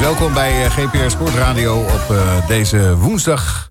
Welkom bij GPR Sportradio op deze woensdag.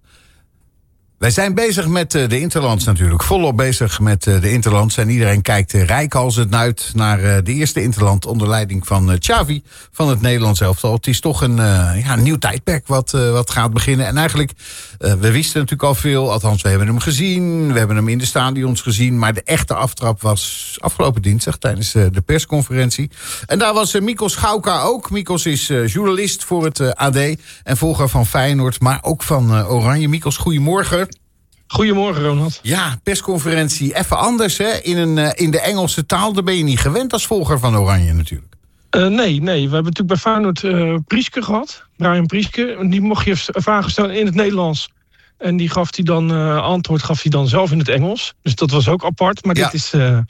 Wij zijn bezig met de Interlands natuurlijk. Volop bezig met de Interlands. En iedereen kijkt reikhalzend uit naar de eerste Interland onder leiding van Xavi van het Nederlands elftal. Het is toch een nieuw tijdperk wat gaat beginnen. En eigenlijk, we wisten natuurlijk al veel. Althans, we hebben hem gezien. We hebben hem in de stadions gezien. Maar de echte aftrap was afgelopen dinsdag tijdens de persconferentie. En daar was Mikos Gauka ook. Mikos is journalist voor het AD en volger van Feyenoord, maar ook van Oranje. Mikos, goedemorgen. Goedemorgen, Ronald. Ja, persconferentie even anders, hè? In de Engelse taal. Daar ben je niet gewend als volger van Oranje natuurlijk. Nee. We hebben natuurlijk bij Feyenoord Prieske gehad. Brian Prieske. Die mocht je vragen stellen in het Nederlands. En die gaf hij dan antwoord zelf in het Engels. Dus dat was ook apart. Maar dit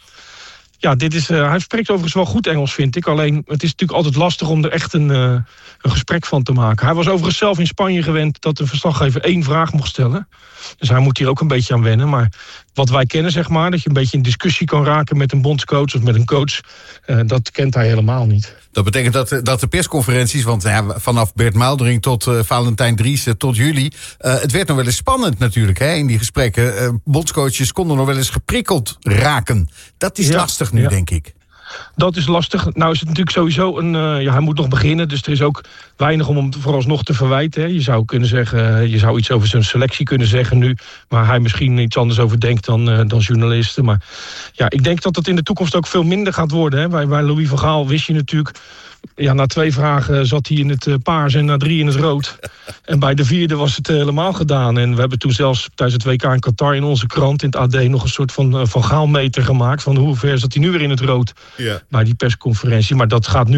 is... hij spreekt overigens wel goed Engels, vind ik. Alleen, het is natuurlijk altijd lastig om er echt een gesprek van te maken. Hij was overigens zelf in Spanje gewend dat een verslaggever 1 vraag mocht stellen. Dus hij moet hier ook een beetje aan wennen. Maar wat wij kennen, zeg maar, dat je een beetje in discussie kan raken met een bondscoach of met een coach, dat kent hij helemaal niet. Dat betekent dat de persconferenties, want vanaf Bert Muldering tot Valentijn Driessen tot jullie, het werd nog wel eens spannend natuurlijk, hè, in die gesprekken. Bondscoaches konden nog wel eens geprikkeld raken. Dat is lastig nu, denk ik. Dat is lastig. Nou is het natuurlijk sowieso hij moet nog beginnen, dus er is ook weinig om hem vooralsnog te verwijten. Hè. Je zou kunnen zeggen, je zou iets over zijn selectie kunnen zeggen nu, waar hij misschien iets anders over denkt dan journalisten. Maar ja, ik denk dat het in de toekomst ook veel minder gaat worden. Hè. Bij Louis van Gaal wist je natuurlijk, na 2 vragen zat hij in het paars en na 3 in het rood. En bij de 4e was het helemaal gedaan. En we hebben toen zelfs tijdens het WK in Qatar in onze krant, in het AD, nog een soort van Gaalmeter gemaakt. Van hoe ver zat hij nu weer in het rood bij die persconferentie. Maar dat gaat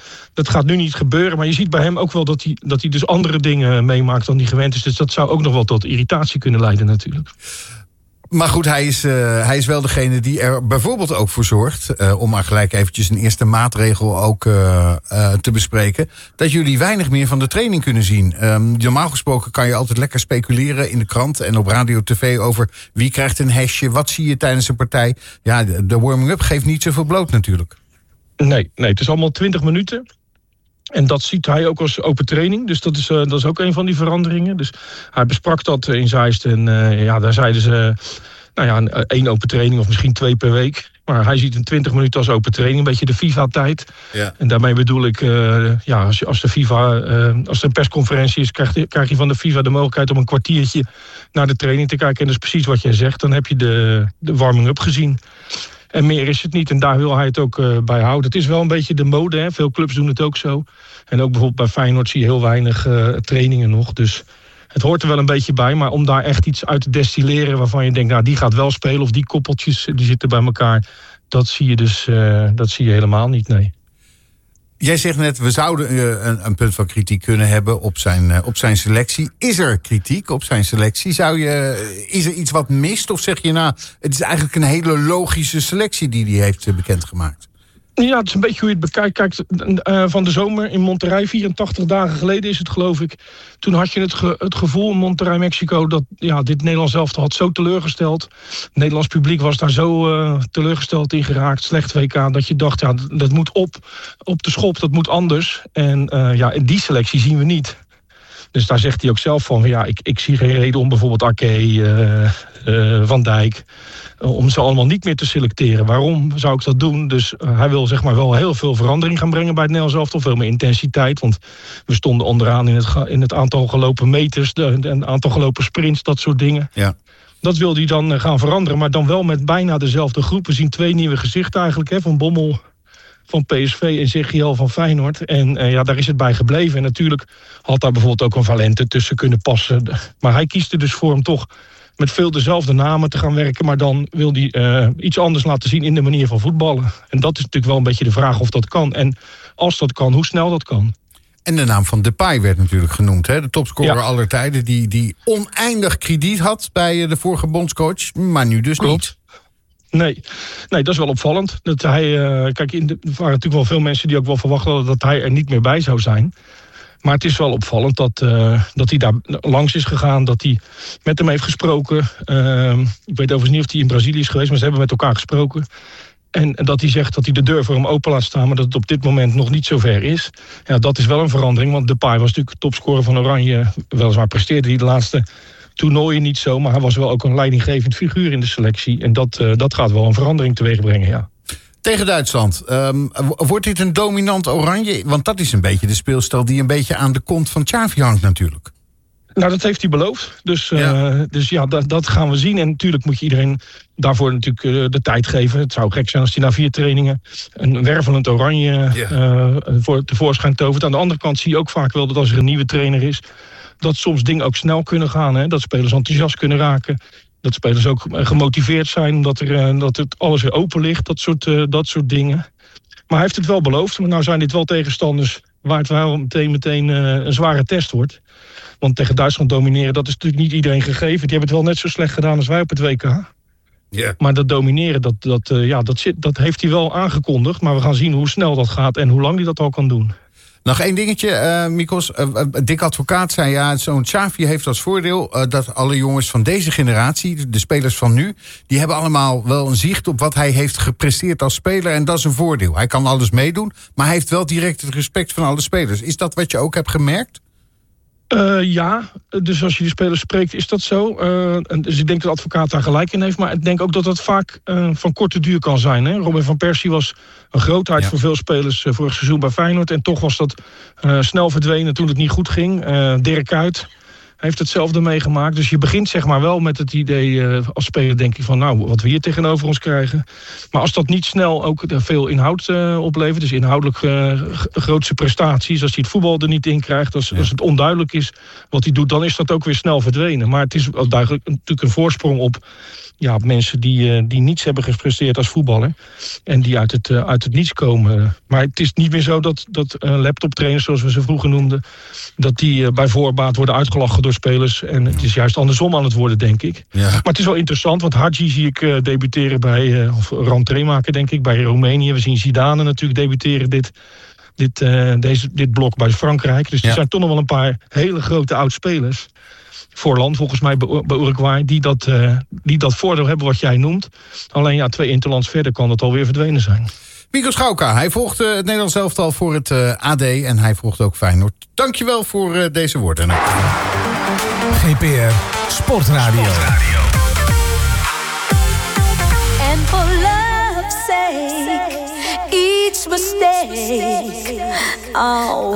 nu niet gebeuren. Maar je ziet bij hem ook wel dat hij dus andere dingen meemaakt dan hij gewend is. Dus dat zou ook nog wel tot irritatie kunnen leiden natuurlijk. Maar goed, hij is wel degene die er bijvoorbeeld ook voor zorgt, om maar gelijk eventjes een eerste maatregel ook te bespreken, dat jullie weinig meer van de training kunnen zien. Normaal gesproken kan je altijd lekker speculeren in de krant en op radio, tv over wie krijgt een hesje, wat zie je tijdens een partij. Ja, de warming-up geeft niet zoveel bloot natuurlijk. Nee, het is allemaal 20 minuten. En dat ziet hij ook als open training. Dus dat is ook een van die veranderingen. Dus hij besprak dat in Zeist. En daar zeiden ze 1 open training of misschien 2 per week. Maar hij ziet een 20 minuten als open training. Een beetje de FIFA-tijd. Ja. En daarmee bedoel ik, als er een persconferentie is, krijg je van de FIFA de mogelijkheid om een kwartiertje naar de training te kijken. En dat is precies wat jij zegt. Dan heb je de warming-up gezien. En meer is het niet. En daar wil hij het ook bij houden. Het is wel een beetje de mode. Hè? Veel clubs doen het ook zo. En ook bijvoorbeeld bij Feyenoord zie je heel weinig trainingen nog. Dus het hoort er wel een beetje bij. Maar om daar echt iets uit te destilleren waarvan je denkt, die gaat wel spelen. Of die koppeltjes die zitten bij elkaar. Dat zie je helemaal niet, nee. Jij zegt net, we zouden een punt van kritiek kunnen hebben op zijn selectie. Is er kritiek op zijn selectie? Is er iets wat mist? Of zeg je, het is eigenlijk een hele logische selectie die hij heeft bekendgemaakt? Ja, het is een beetje hoe je het bekijkt. Kijk, van de zomer in Monterrey, 84 dagen geleden is het, geloof ik. Toen had je het gevoel in Monterrey, Mexico, dat dit Nederlands elftal had zo teleurgesteld. Het Nederlands publiek was daar zo teleurgesteld in geraakt. Slecht WK, dat je dacht, dat moet op de schop, dat moet anders. En die selectie zien we niet. Dus daar zegt hij ook zelf van, ik zie geen reden om bijvoorbeeld Ake, Van Dijk, om ze allemaal niet meer te selecteren. Waarom zou ik dat doen? Dus hij wil zeg maar wel heel veel verandering gaan brengen bij het Nederlands elftal. Veel meer intensiteit, want we stonden onderaan in het aantal gelopen meters, het aantal gelopen sprints, dat soort dingen. Ja. Dat wil hij dan gaan veranderen, maar dan wel met bijna dezelfde groep. We zien 2 nieuwe gezichten eigenlijk, Van Bommel van PSV en Zegiel van Feyenoord. En daar is het bij gebleven. En natuurlijk had daar bijvoorbeeld ook een Valente tussen kunnen passen. Maar hij kiest er dus voor hem toch met veel dezelfde namen te gaan werken. Maar dan wil hij iets anders laten zien in de manier van voetballen. En dat is natuurlijk wel een beetje de vraag of dat kan. En als dat kan, hoe snel dat kan. En de naam van Depay werd natuurlijk genoemd. Hè? De topscorer aller tijden die oneindig krediet had bij de vorige bondscoach. Maar nu dus niet. Nee, dat is wel opvallend. Dat hij, er waren natuurlijk wel veel mensen die ook wel verwacht hadden dat hij er niet meer bij zou zijn. Maar het is wel opvallend dat hij daar langs is gegaan, dat hij met hem heeft gesproken. Ik weet overigens niet of hij in Brazilië is geweest, maar ze hebben met elkaar gesproken. En dat hij zegt dat hij de deur voor hem open laat staan, maar dat het op dit moment nog niet zover is. Ja, dat is wel een verandering, want Depay was natuurlijk topscorer van Oranje. Weliswaar presteerde hij de laatste toernooien niet zo, maar hij was wel ook een leidinggevend figuur in de selectie. En dat gaat wel een verandering teweeg brengen, ja. Tegen Duitsland, wordt dit een dominant Oranje? Want dat is een beetje de speelstijl die een beetje aan de kont van Xavi hangt natuurlijk. Nou, dat heeft hij beloofd. Dus dat gaan we zien. En natuurlijk moet je iedereen daarvoor natuurlijk de tijd geven. Het zou gek zijn als hij na 4 trainingen een wervelend Oranje tevoorschijn tovert. Aan de andere kant zie je ook vaak wel dat als er een nieuwe trainer is, dat soms dingen ook snel kunnen gaan. Hè? Dat spelers enthousiast kunnen raken. Dat spelers ook gemotiveerd zijn, dat het alles weer open ligt. Dat soort dingen. Maar hij heeft het wel beloofd. Maar nou zijn dit wel tegenstanders waar het wel meteen een zware test wordt. Want tegen Duitsland domineren, dat is natuurlijk niet iedereen gegeven. Die hebben het wel net zo slecht gedaan als wij op het WK. Yeah. Maar dat domineren, dat heeft hij wel aangekondigd. Maar we gaan zien hoe snel dat gaat en hoe lang hij dat al kan doen. Nog één dingetje, Mikos. Dick Advocaat zei, zo'n Xavi heeft als voordeel dat alle jongens van deze generatie, de spelers van nu, die hebben allemaal wel een zicht op wat hij heeft gepresteerd als speler. En dat is een voordeel. Hij kan alles meedoen, maar hij heeft wel direct het respect van alle spelers. Is dat wat je ook hebt gemerkt? Ja, dus als je die spelers spreekt, is dat zo. Dus ik denk dat de advocaat daar gelijk in heeft. Maar ik denk ook dat dat vaak van korte duur kan zijn. Hè? Robin van Persie was een grootheid voor veel spelers vorig seizoen bij Feyenoord. En toch was dat snel verdwenen toen het niet goed ging. Dirk Kuyt heeft hetzelfde meegemaakt. Dus je begint zeg maar wel met het idee als speler, denk ik van nou, wat we hier tegenover ons krijgen. Maar als dat niet snel ook veel inhoud oplevert, dus inhoudelijk grootste prestaties, als hij het voetbal er niet in krijgt, als het onduidelijk is wat hij doet, dan is dat ook weer snel verdwenen. Maar het is wel duidelijk natuurlijk een voorsprong op mensen die niets hebben gepresteerd als voetballer. En die uit het niets komen. Maar het is niet meer zo dat laptoptrainers, zoals we ze vroeger noemden, dat die bij voorbaat worden uitgelachen door spelers. En het is juist andersom aan het worden, denk ik. Ja. Maar het is wel interessant, want Hadji zie ik debuteren bij, of rentree maken, denk ik, bij Roemenië. We zien Zidane natuurlijk debuteren dit blok bij Frankrijk. Dus er zijn toch nog wel een paar hele grote oud-spelers. Voorland, volgens mij bij Uruguay, die dat voordeel hebben wat jij noemt. Alleen 2 interlands verder kan dat alweer verdwenen zijn. Mikos Gauka, hij volgt het Nederlands elftal voor het AD en hij volgt ook Feyenoord. Dankjewel voor deze woorden. GPR Sportradio. And for love's sake, each mistake, oh.